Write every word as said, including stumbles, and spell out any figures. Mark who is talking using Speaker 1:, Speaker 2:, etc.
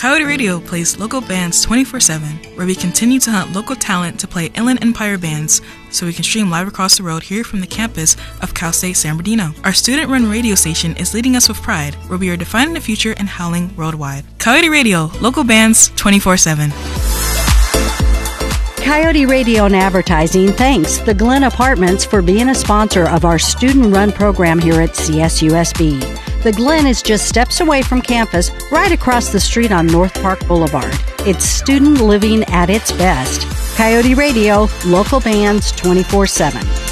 Speaker 1: Coyote Radio plays local bands twenty-four seven, where we continue to hunt local talent to play Inland Empire bands so we can stream live across the road here from the campus of Cal State San Bernardino. Our student-run radio station is leading us with pride, where we are defining the future and howling worldwide. Coyote Radio, local bands twenty-four seven.
Speaker 2: Coyote Radio and Advertising thanks the Glen Apartments for being a sponsor of our student-run program here at C S U S B. The Glen is just steps away from campus, right across the street on North Park Boulevard. It's student living at its best. Coyote Radio, local bands twenty-four seven.